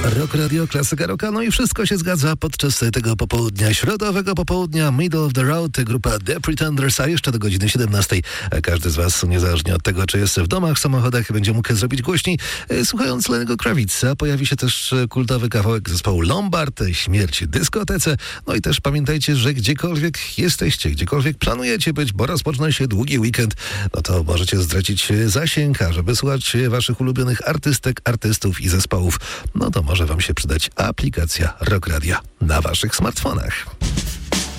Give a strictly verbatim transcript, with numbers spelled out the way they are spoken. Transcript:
Rock Radio, klasyka rocka, no i wszystko się zgadza podczas tego popołudnia, środowego popołudnia, Middle of the Road, grupa The Pretenders, a jeszcze do godziny siedemnastej. Każdy z was, niezależnie od tego, czy jest w domach, samochodach, będzie mógł zrobić głośniej, słuchając Lennego Krawica. Pojawi się też kultowy kawałek zespołu Lombard, Śmierć w dyskotece. No i też pamiętajcie, że gdziekolwiek jesteście, gdziekolwiek planujecie być, bo rozpoczyna się długi weekend, no to możecie zdradzić zasięg, a żeby słuchać waszych ulubionych artystek, artystów i zespołów, no to może wam się przydać aplikacja Rock Radia na waszych smartfonach.